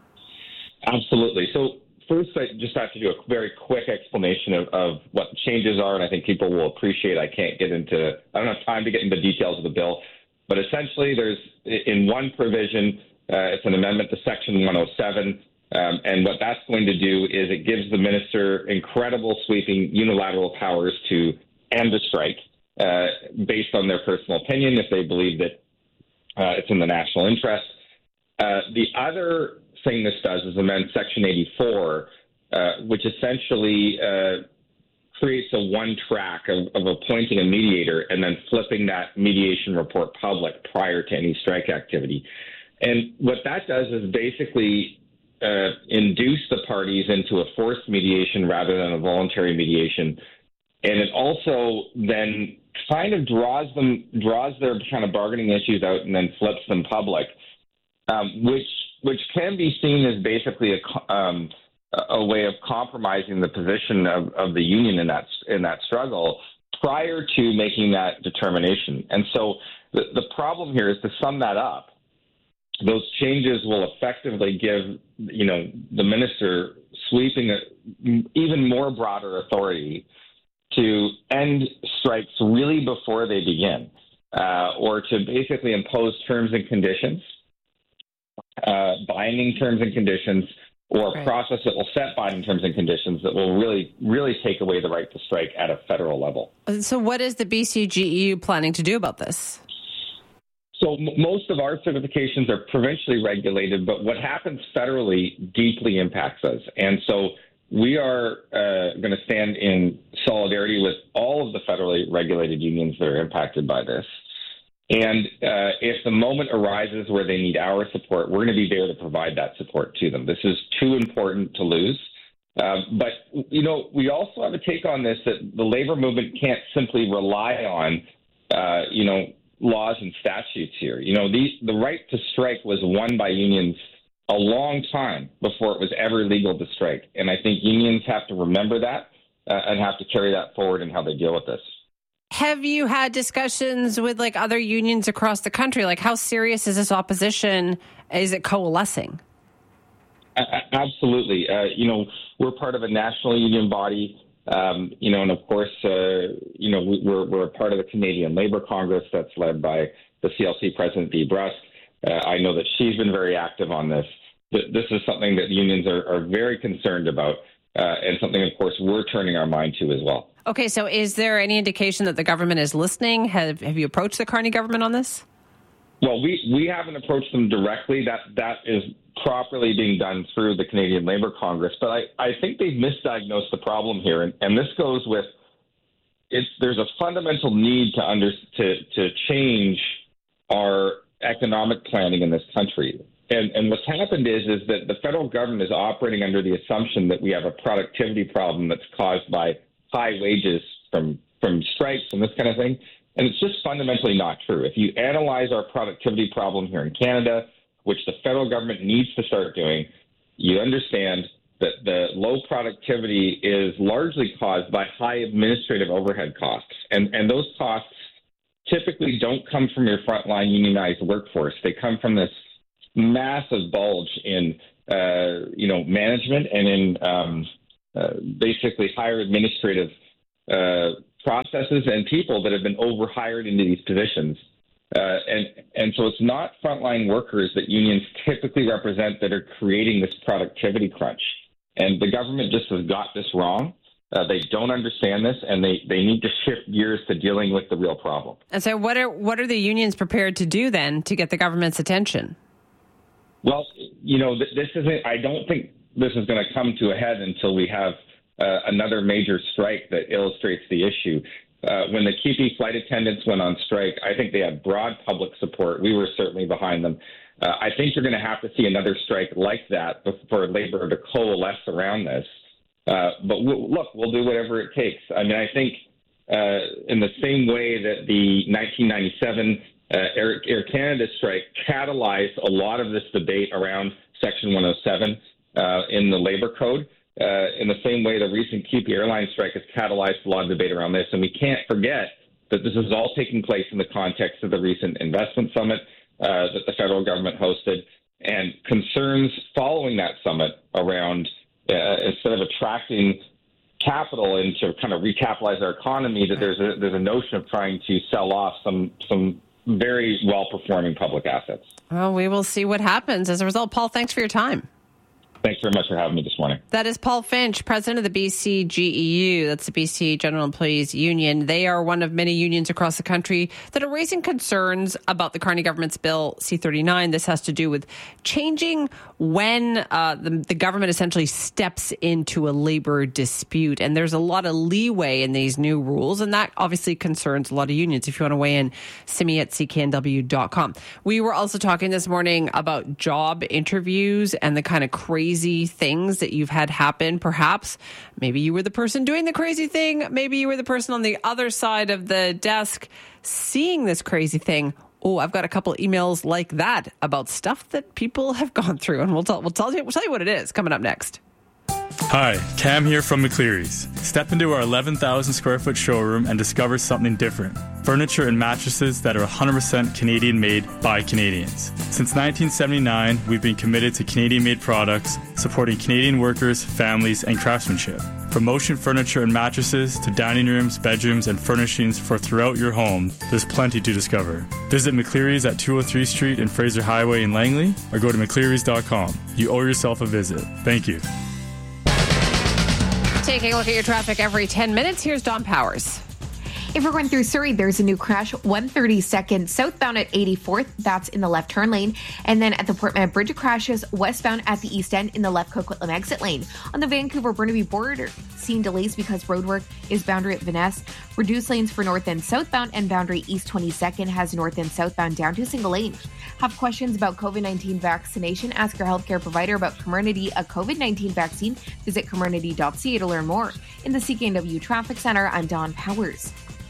Absolutely. So first, I just have to do a very quick explanation of, of what the changes are, and I think people will appreciate. I can't get into, I don't have time to get into the details of the bill, but essentially there's, in one provision, uh, it's an amendment to Section one oh seven. Um, and what that's going to do is it gives the minister incredible sweeping unilateral powers to end a strike uh, based on their personal opinion if they believe that uh, it's in the national interest. Uh, the other thing this does is amend Section eighty-four, uh, which essentially uh, creates a one track of, of appointing a mediator and then flipping that mediation report public prior to any strike activity. And what that does is basically Uh, induce the parties into a forced mediation rather than a voluntary mediation. And it also then kind of draws them, draws their kind of bargaining issues out and then flips them public, um, which which can be seen as basically a, um, a way of compromising the position of, of the union in that in that struggle prior to making that determination. And so the, the problem here is to sum that up. Those changes will effectively give, you know, the minister sweeping a, even more broader authority to end strikes really before they begin, uh, or to basically impose terms and conditions, uh, binding terms and conditions, or a right. process that will set binding terms and conditions that will really, really take away the right to strike at a federal level. So what is the B C G E U planning to do about this? So m- most of our certifications are provincially regulated, but what happens federally deeply impacts us. And so we are uh, going to stand in solidarity with all of the federally regulated unions that are impacted by this. And uh, if the moment arises where they need our support, we're going to be there to provide that support to them. This is too important to lose. Uh, but, you know, we also have a take on this that the labor movement can't simply rely on, uh, you know, laws and statutes here. You know, the, the right to strike was won by unions a long time before it was ever legal to strike. And I think unions have to remember that uh, and have to carry that forward in how they deal with this. Have you had discussions with like other unions across the country? Like how serious is this opposition? Is it coalescing? Uh, absolutely. Uh, you know, we're part of a national union body. Um, you know, and of course, uh, you know, we're, we're a part of the Canadian Labour Congress that's led by the C L C president, Bea Brusk. Uh, I know that she's been very active on this. This is something that unions are, are very concerned about, uh, and something, of course, we're turning our mind to as well. Okay, so is there any indication that the government is listening? Have Have you approached the Carney government on this? Well, we, we haven't approached them directly. That that is properly being done through the Canadian Labour Congress. But I, I think they've misdiagnosed the problem here. And, and this goes with, it's, there's a fundamental need to, under, to, to change our economic planning in this country. And, and what's happened is, is that the federal government is operating under the assumption that we have a productivity problem that's caused by high wages from, from strikes and this kind of thing. And it's just fundamentally not true. If you analyze our productivity problem here in Canada, which the federal government needs to start doing, you understand that the low productivity is largely caused by high administrative overhead costs. And, and those costs typically don't come from your frontline unionized workforce. They come from this massive bulge in, uh, you know, management and in um, uh, basically higher administrative uh, processes and people that have been overhired into these positions. Uh, and, and so it's not frontline workers that unions typically represent that are creating this productivity crunch. And the government just has got this wrong. Uh, they don't understand this, and they, they need to shift gears to dealing with the real problem. And so what are what are the unions prepared to do then to get the government's attention? Well, you know, th- this isn't, I don't think this is going to come to a head until we have uh, another major strike that illustrates the issue. Uh, when the Q P flight attendants went on strike, I think they had broad public support. We were certainly behind them. Uh, I think you're going to have to see another strike like that for labor to coalesce around this. Uh, but we'll, look, we'll do whatever it takes. I mean, I think uh, in the same way that the nineteen ninety-seven uh, Air, Air Canada strike catalyzed a lot of this debate around Section one oh seven uh, in the labor code, uh, in the same way the recent Q P airline strike has catalyzed a lot of debate around this. And we can't forget that this is all taking place in the context of the recent investment summit uh, that the federal government hosted, and concerns following that summit around Uh, instead of attracting capital and to kind of recapitalize our economy, that there's a there's a notion of trying to sell off some some very well-performing public assets. Well, we will see what happens as a result. Paul, thanks for your time. Thanks very much for having me this morning. That is Paul Finch, president of the B C G E U. That's the B C General Employees Union. They are one of many unions across the country that are raising concerns about the Carney government's Bill C thirty-nine. This has to do with changing when uh, the, the government essentially steps into a labor dispute. And there's a lot of leeway in these new rules, and that obviously concerns a lot of unions. If you want to weigh in, simi at c k n w dot com. We were also talking this morning about job interviews and the kind of crazy things that you've had happen. Perhaps maybe you were the person doing the crazy thing. Maybe you were the person on the other side of the desk seeing this crazy thing. Oh, I've got a couple of emails like that about stuff that people have gone through, and we'll tell we'll tell you we'll tell you what it is coming up next. Hi, Cam here from McCleary's. Step into our eleven thousand square foot showroom and discover something different. Furniture and mattresses that are one hundred percent Canadian made by Canadians. Since nineteen seventy-nine, we've been committed to Canadian made products, supporting Canadian workers, families, and craftsmanship. From motion furniture and mattresses to dining rooms, bedrooms, and furnishings for throughout your home, there's plenty to discover. Visit McCleary's at two oh three Street and Fraser Highway in Langley, or go to mcclearys dot com. You owe yourself a visit. Thank you. Taking a look at your traffic every ten minutes, here's Don Powers. If we're going through Surrey, there's a new crash, one thirty-second southbound at eighty-fourth. That's in the left turn lane. And then at the Portman Bridge, crashes westbound at the east end in the left Coquitlam exit lane. On the Vancouver-Burnaby border, seeing delays because roadwork is boundary at Vaness. Reduced lanes for north and southbound, and boundary east twenty-second has north and southbound down to a single lane. Have questions about COVID nineteen vaccination? Ask your healthcare provider about Comirnaty, a COVID nineteen vaccine. Visit comirnaty dot c a to learn more. In the C K N W Traffic Center, I'm Don Powers.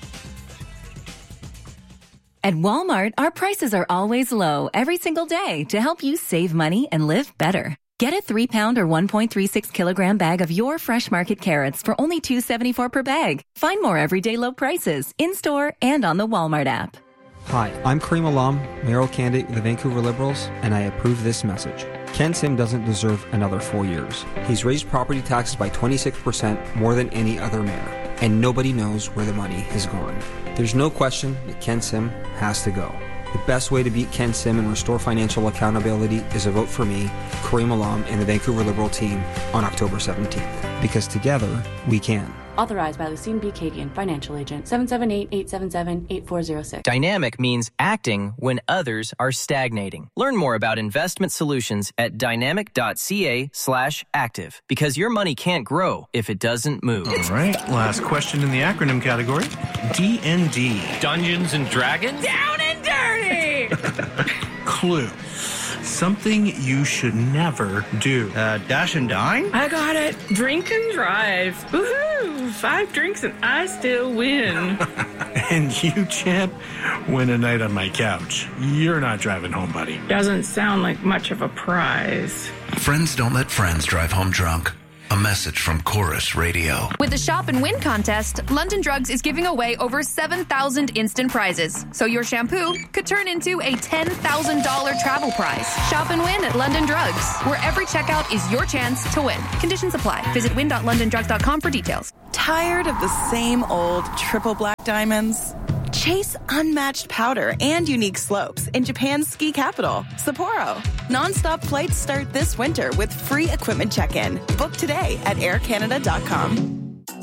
At Walmart, our prices are always low every single day to help you save money and live better. Get a three pound or one point three six kilogram bag of your fresh market carrots for only two dollars and seventy-four cents per bag. Find more everyday low prices in-store and on the Walmart app. Hi, I'm Kareem Alam, mayoral candidate with the Vancouver Liberals, and I approve this message. Ken Sim doesn't deserve another four years. He's raised property taxes by twenty-six percent more than any other mayor, and nobody knows where the money has gone. There's no question that Ken Sim has to go. The best way to beat Ken Sim and restore financial accountability is a vote for me, Kareem Alam, and the Vancouver Liberal team on October seventeenth. Because together, we can. Authorized by Lucine B. Cadian, financial agent, seven seven eight, eight seven seven, eight four zero six. Dynamic means acting when others are stagnating. Learn more about investment solutions at dynamic.ca slash active, because your money can't grow if it doesn't move. All right, last question in the acronym category. D and D. Dungeons and Dragons? Down and dirty! Clue. Something you should never do. Uh, dash and dine? I got it. Drink and drive. Woohoo! Five drinks and I still win. And you, champ, win a night on my couch. You're not driving home, buddy. Doesn't sound like much of a prize. Friends don't let friends drive home drunk. A message from Chorus Radio. With the Shop and Win contest, London Drugs is giving away over seven thousand instant prizes. So your shampoo could turn into a ten thousand dollars travel prize. Shop and win at London Drugs, where every checkout is your chance to win. Conditions apply. Visit win dot london drugs dot com for details. Tired of the same old triple black diamonds? Chase unmatched powder and unique slopes in Japan's ski capital, Sapporo. Non-stop flights start this winter with free equipment check-in. Book today at air canada dot com.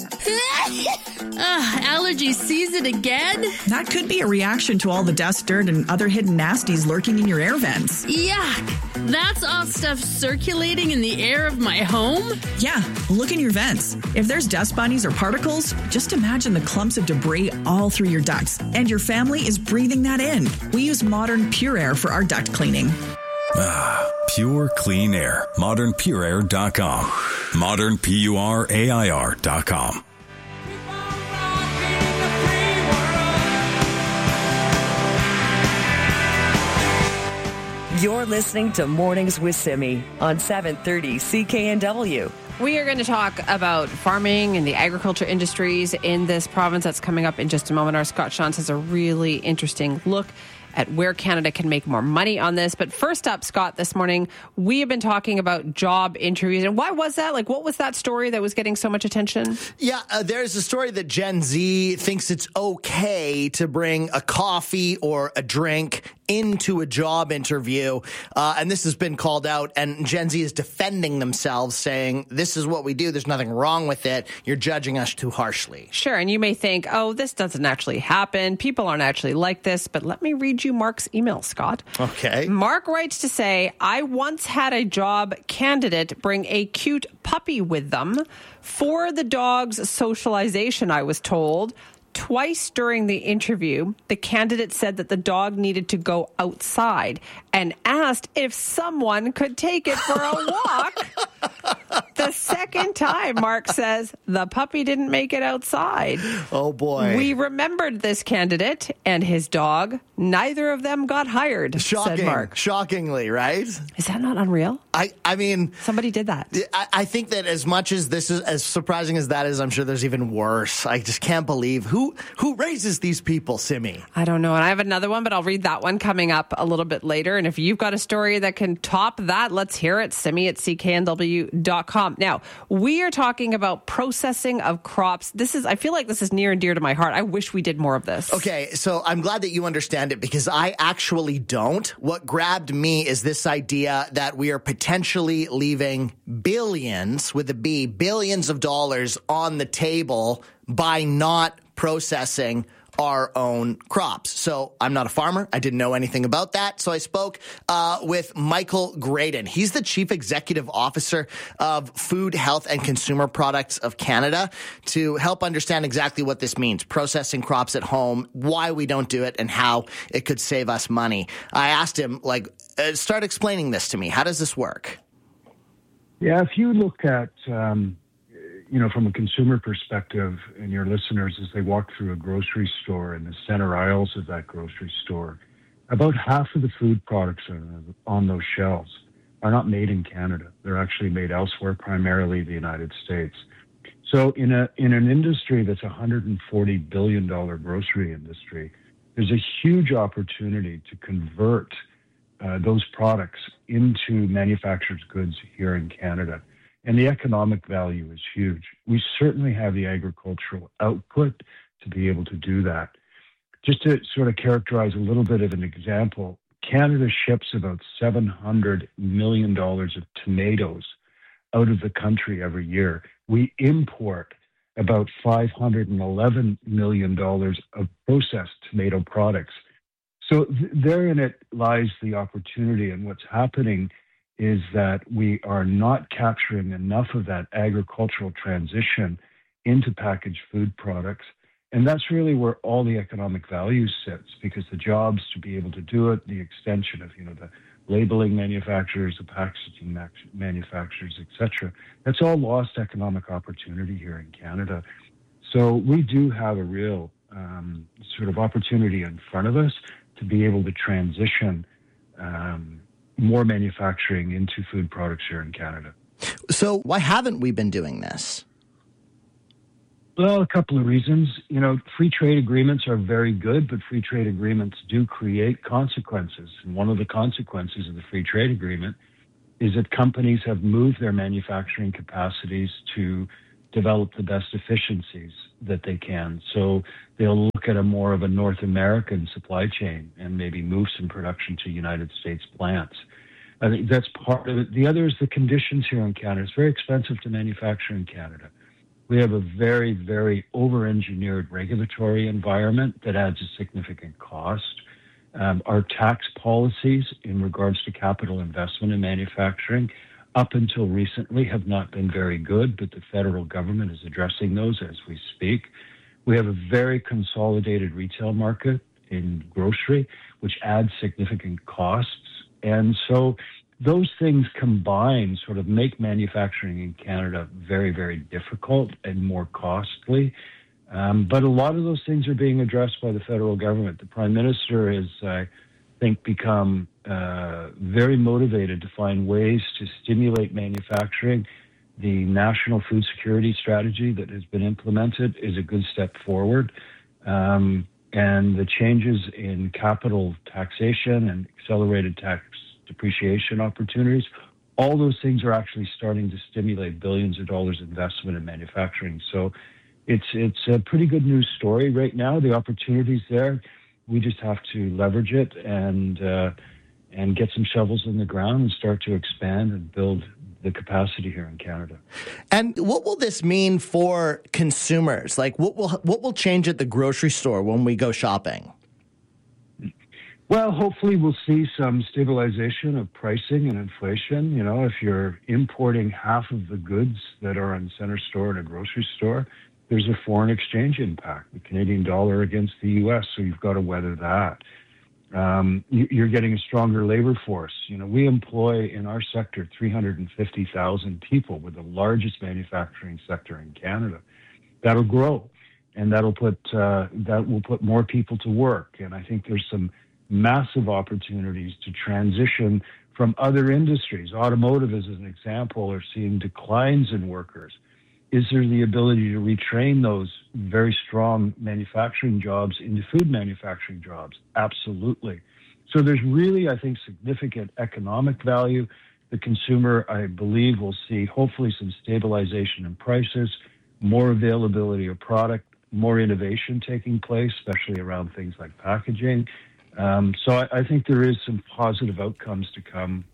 Ugh, allergy season again? That could be a reaction to all the dust, dirt, and other hidden nasties lurking in your air vents. Yuck! That's all stuff circulating in the air of my home? Yeah, look in your vents. If there's dust bunnies or particles, just imagine the clumps of debris all through your ducts, and your family is breathing that in. We use Modern Pure Air for our duct cleaning. Ah, pure clean air. modern pure air dot com. Modern P U R A I R dot com. You're listening to Mornings with Simi on seven thirty C K N W. We are going to talk about farming and the agriculture industries in this province. That's coming up in just a moment. Our Scott Shantz has a really interesting look at where Canada can make more money on this. But first up, Scott, this morning, we have been talking about job interviews. And why was that? Like, what was that story that was getting so much attention? Yeah, uh, there's a story that Gen Z thinks it's okay to bring a coffee or a drink into a job interview. Uh, and this has been called out. And Gen Z is defending themselves, saying, this is what we do. There's nothing wrong with it. You're judging us too harshly. Sure. And you may think, oh, this doesn't actually happen. People aren't actually like this. But let me read you Mark's email, Scott. Okay. Mark writes to say, I once had a job candidate bring a cute puppy with them for the dog's socialization, I was told. Twice during the interview, the candidate said that the dog needed to go outside and asked if someone could take it for a walk. The second time, Mark says, the puppy didn't make it outside. Oh, boy. We remembered this candidate and his dog. Neither of them got hired, Shocking. said Mark. Shockingly, right? Is that not unreal? I, I mean... Somebody did that. I, I think that as much as this is, as surprising as that is, I'm sure there's even worse. I just can't believe. Who, who raises these people, Simi? I don't know. And I have another one, but I'll read that one coming up a little bit later. And if you've got a story that can top that, let's hear it. Simi at C K N W dot com. Now, we are talking about processing of crops. This is, I feel like this is near and dear to my heart. I wish we did more of this. Okay, so I'm glad that you understand it because I actually don't. What grabbed me is this idea that we are potentially leaving billions, with a B, billions of dollars on the table by not processing our own crops. So I'm not a farmer. I didn't know anything about that. So I spoke uh, with Michael Graydon. He's the Chief Executive Officer of Food, Health and Consumer Products of Canada to help understand exactly what this means, processing crops at home, why we don't do it, and how it could save us money. I asked him, like, uh, start explaining this to me. How does this work? Yeah, if you look at... Um you know, from a consumer perspective, and your listeners, as they walk through a grocery store in the center aisles of that grocery store, about half of the food products on those shelves are not made in Canada. They're actually made elsewhere, primarily the United States. So in a in an industry that's a one hundred forty billion dollars grocery industry, there's a huge opportunity to convert uh, those products into manufactured goods here in Canada. And the economic value is huge. We certainly have the agricultural output to be able to do that. Just to sort of characterize a little bit of an example, Canada ships about seven hundred million dollars of tomatoes out of the country every year. We import about five hundred eleven million dollars of processed tomato products. So th- therein it lies the opportunity, and what's happening is that we are not capturing enough of that agricultural transition into packaged food products. And that's really where all the economic value sits, because the jobs to be able to do it, the extension of, you know, the labeling manufacturers, the packaging manufacturers, et cetera, that's all lost economic opportunity here in Canada. So we do have a real um, sort of opportunity in front of us to be able to transition um, more manufacturing into food products here in Canada. So why haven't we been doing this? Well, a couple of reasons. You know, free trade agreements are very good, but free trade agreements do create consequences. And one of the consequences of the free trade agreement is that companies have moved their manufacturing capacities to develop the best efficiencies that they can. So they'll look at a more of a North American supply chain and maybe move some production to United States plants. I think that's part of it. The other is the conditions here in Canada. It's very expensive to manufacture in Canada. We have a very, very over-engineered regulatory environment that adds a significant cost. Um, our tax policies in regards to capital investment in manufacturing up until recently have not been very good, but the federal government is addressing those as we speak. We have a very consolidated retail market in grocery, which adds significant costs. And so those things combined sort of make manufacturing in Canada very, very difficult and more costly. Um, but a lot of those things are being addressed by the federal government. The Prime Minister has, I think, become uh, very motivated to find ways to stimulate manufacturing. The National Food Security Strategy that has been implemented is a good step forward. Um, and the changes in capital taxation and accelerated tax depreciation opportunities, all those things are actually starting to stimulate billions of dollars investment in manufacturing. So it's it's a pretty good news story right now. The opportunity's there. We just have to leverage it and uh, and get some shovels in the ground and start to expand and build the capacity here in Canada. And what will this mean for consumers? Like, what will what will change at the grocery store when we go shopping? Well, hopefully we'll see some stabilization of pricing and inflation. You know, if you're importing half of the goods that are on center store in a grocery store, there's a foreign exchange impact, the Canadian dollar against the U S, so you've got to weather that. Um, you're getting a stronger labor force. You know, we employ in our sector three hundred fifty thousand people. We're the largest manufacturing sector in Canada. That'll grow, and that'll put uh, that will put more people to work. And I think there's some massive opportunities to transition from other industries. Automotive, as an example, are seeing declines in workers. Is there the ability to retrain those very strong manufacturing jobs into food manufacturing jobs? Absolutely. So there's really, I think, significant economic value. The consumer, I believe, will see hopefully some stabilization in prices, more availability of product, more innovation taking place, especially around things like packaging. Um, so I, I think there is some positive outcomes to come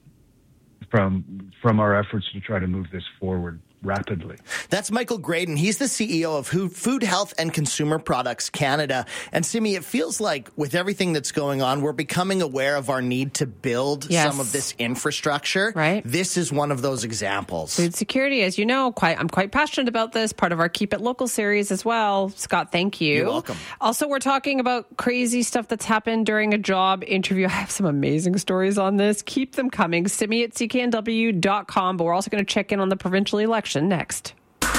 from from our efforts to try to move this forward rapidly. That's Michael Graydon. He's the C E O of Food Health and Consumer Products Canada. And Simi, it feels like with everything that's going on, we're becoming aware of our need to build yes. some of this infrastructure. Right. This is one of those examples. Food security, as you know, quite I'm quite passionate about this. Part of our Keep It Local series as well. Scott, thank you. You're welcome. Also, we're talking about crazy stuff that's happened during a job interview. I have some amazing stories on this. Keep them coming. Simi at C K N W dot com. But we're also going to check in on the provincial election next.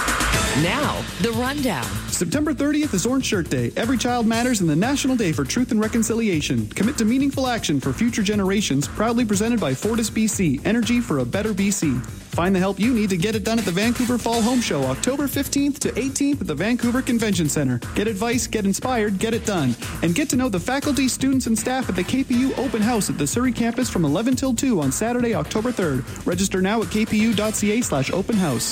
Now, the rundown. September thirtieth is Orange Shirt Day. Every child matters and the National Day for Truth and Reconciliation. Commit to meaningful action for future generations. Proudly presented by Fortis B C. Energy for a better B C. Find the help you need to get it done at the Vancouver Fall Home Show, October fifteenth to eighteenth at the Vancouver Convention Center. Get advice, get inspired, get it done. And get to know the faculty, students, and staff at the K P U Open House at the Surrey campus from eleven till two on Saturday, October third. Register now at k p u dot c a slash open house.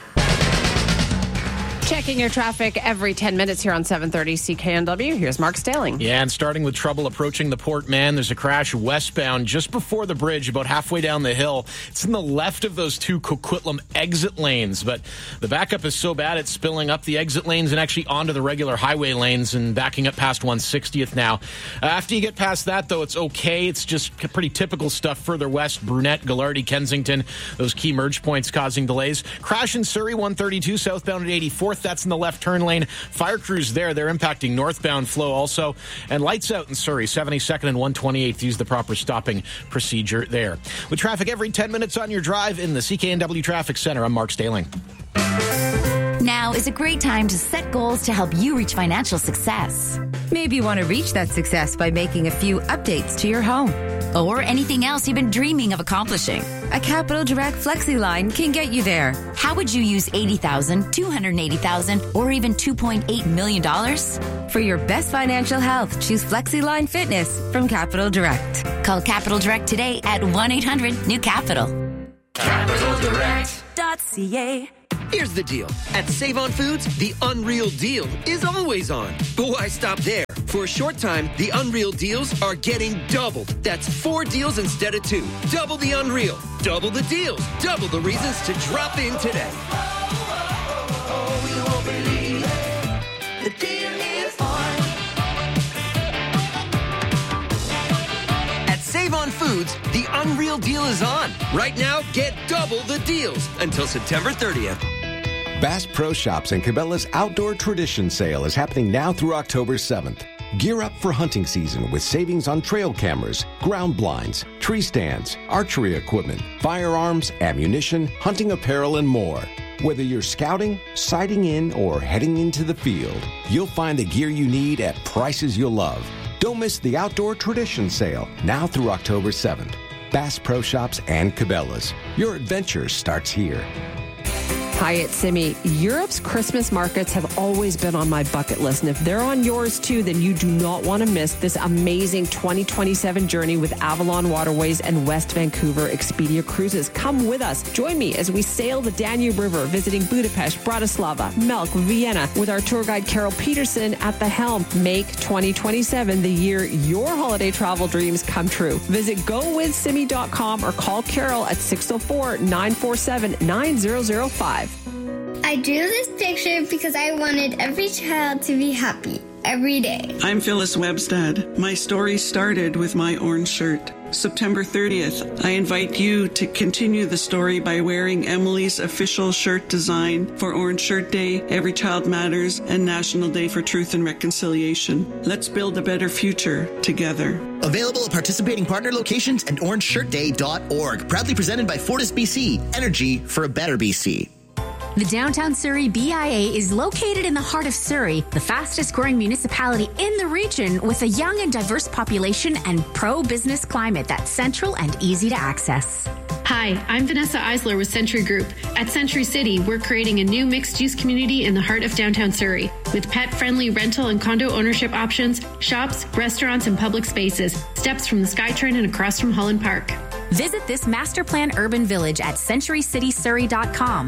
Checking your traffic every ten minutes here on seven thirty C K N W. Here's Mark Staling. Yeah, and starting with trouble approaching the Port Mann, there's a crash westbound just before the bridge, about halfway down the hill. It's in the left of those two Coquitlam exit lanes, but the backup is so bad it's spilling up the exit lanes and actually onto the regular highway lanes and backing up past one sixtieth now. Uh, after you get past that, though, it's okay. It's just pretty typical stuff further west, Brunette, Gallardi, Kensington, those key merge points causing delays. Crash in Surrey, one thirty-two southbound at eighty-fourth. That's in the left turn lane. Fire crews there. They're impacting northbound flow also. And lights out in Surrey, seventy-second and one twenty-eighth. Use the proper stopping procedure there. With traffic every ten minutes on your drive in the C K N W Traffic Center, I'm Mark Staling. Now is a great time to set goals to help you reach financial success. Maybe you want to reach that success by making a few updates to your home. Or anything else you've been dreaming of accomplishing. A Capital Direct FlexiLine can get you there. How would you use eighty thousand dollars, two hundred eighty thousand dollars, or even two point eight million dollars? For your best financial health, choose FlexiLine Fitness from Capital Direct. Call Capital Direct today at one eight hundred new capital. Capital Direct dot C A. Here's the deal. At Save On Foods, the Unreal Deal is always on. But why stop there? For a short time, the Unreal Deals are getting doubled. That's four deals instead of two. Double the Unreal. Double the deals. Double the reasons to drop in today. You won't believe it. The deal is on. At Save On Foods, the Unreal Deal is on. Right now, get double the deals until September thirtieth. Bass Pro Shops and Cabela's Outdoor Tradition Sale is happening now through October seventh. Gear up for hunting season with savings on trail cameras, ground blinds, tree stands, archery equipment, firearms, ammunition, hunting apparel, and more. Whether you're scouting, sighting in, or heading into the field, you'll find the gear you need at prices you'll love. Don't miss the Outdoor Tradition Sale, now through October seventh. Bass Pro Shops and Cabela's. Your adventure starts here. Hi, it's Simi. Europe's Christmas markets have always been on my bucket list. And if they're on yours too, then you do not want to miss this amazing twenty twenty-seven journey with Avalon Waterways and West Vancouver Expedia Cruises. Come with us. Join me as we sail the Danube River, visiting Budapest, Bratislava, Melk, Vienna, with our tour guide Carol Peterson at the helm. Make twenty twenty-seven the year your holiday travel dreams come true. Visit go with simi dot com or call Carol at six oh four, nine four seven, nine zero zero five. I drew this picture because I wanted every child to be happy every day. I'm Phyllis Webstad. My story started with my orange shirt. September thirtieth, I invite you to continue the story by wearing Emily's official shirt design for Orange Shirt Day, Every Child Matters, and National Day for Truth and Reconciliation. Let's build a better future together. Available at participating partner locations and orange shirt day dot org. Proudly presented by Fortis B C. Energy for a better B C. The Downtown Surrey B I A is located in the heart of Surrey, the fastest growing municipality in the region, with a young and diverse population and pro-business climate that's central and easy to access. Hi, I'm Vanessa Eisler with Century Group. At Century City, we're creating a new mixed-use community in the heart of downtown Surrey with pet-friendly rental and condo ownership options, shops, restaurants, and public spaces, steps from the SkyTrain and across from Holland Park. Visit this master plan urban village at century city surrey dot com.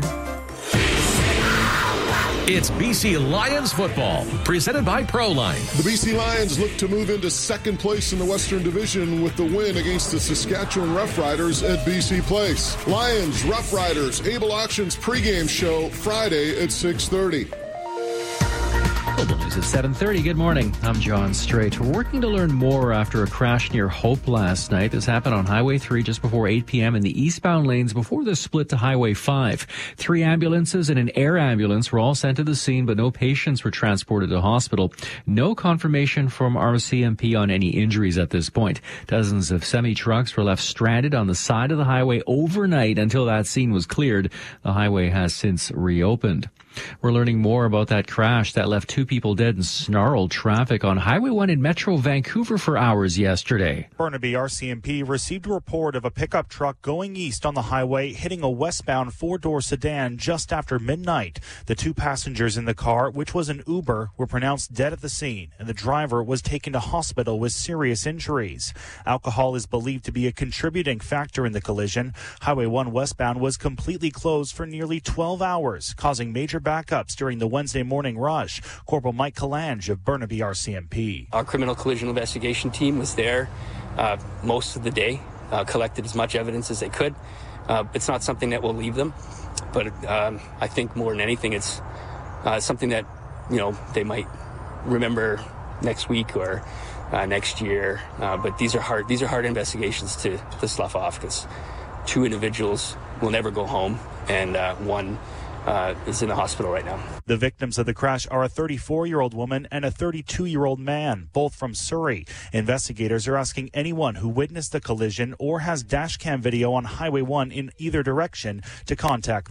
It's B C Lions football, presented by Proline. The B C Lions look to move into second place in the Western Division with the win against the Saskatchewan Roughriders at B C Place. Lions, Roughriders, Able Auctions pregame show Friday at six thirty. Global News at seven thirty. Good morning. I'm John Strait. We're working to learn more after a crash near Hope last night. This happened on Highway three just before eight p.m. in the eastbound lanes before the split to Highway five. Three ambulances and an air ambulance were all sent to the scene, but no patients were transported to hospital. No confirmation from R C M P on any injuries at this point. Dozens of semi-trucks were left stranded on the side of the highway overnight until that scene was cleared. The highway has since reopened. We're learning more about that crash that left two people dead and snarled traffic on Highway one in Metro Vancouver for hours yesterday. Burnaby R C M P received a report of a pickup truck going east on the highway hitting a westbound four-door sedan just after midnight. The two passengers in the car, which was an Uber, were pronounced dead at the scene, and the driver was taken to hospital with serious injuries. Alcohol is believed to be a contributing factor in the collision. Highway one westbound was completely closed for nearly twelve hours, causing major backups during the Wednesday morning rush. Corporal Mike Kalange of Burnaby R C M P. Our criminal collision investigation team was there uh, most of the day, uh, collected as much evidence as they could. Uh, it's not something that will leave them, but um, I think more than anything, it's uh, something that, you know, they might remember next week or uh, next year. Uh, but these are hard. These are hard investigations to to slough off, because two individuals will never go home, and uh, one. Uh, is in the hospital right now. The victims of the crash are a thirty-four-year-old woman and a thirty-two-year-old man, both from Surrey. Investigators are asking anyone who witnessed the collision or has dash cam video on Highway one in either direction to contact them.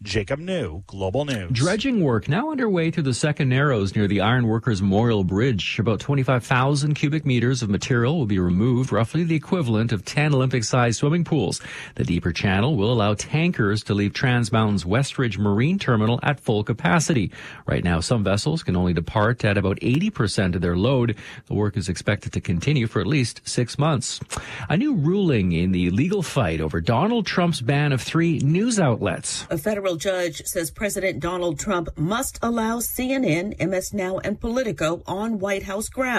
Jacob New, Global News. Dredging work now underway through the second Narrows near the Iron Workers Memorial Bridge. About twenty-five thousand cubic meters of material will be removed, roughly the equivalent of ten Olympic-sized swimming pools. The deeper channel will allow tankers to leave Trans Mountain's Westridge Marine Terminal at full capacity. Right now, some vessels can only depart at about eighty percent of their load. The work is expected to continue for at least six months. A new ruling in the legal fight over Donald Trump's ban of three news outlets. A federal judge says President Donald Trump must allow C N N, M S Now, and Politico on White House ground.